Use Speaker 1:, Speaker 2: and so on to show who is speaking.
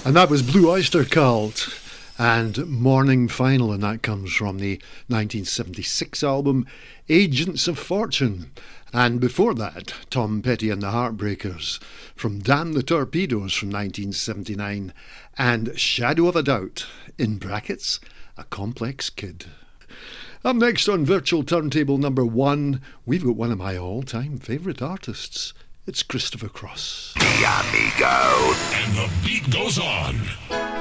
Speaker 1: And that was Blue Oyster Cult and Morning Final, and that comes from the 1976 album Agents of Fortune. And before that, Tom Petty and the Heartbreakers from Damn the Torpedoes from 1979, and Shadow of a Doubt, in brackets, A Complex Kid. Up next on Virtual Turntable number 1, we've got one of my all-time favourite artists. It's Christopher Cross.
Speaker 2: The Amigo. And the beat goes on.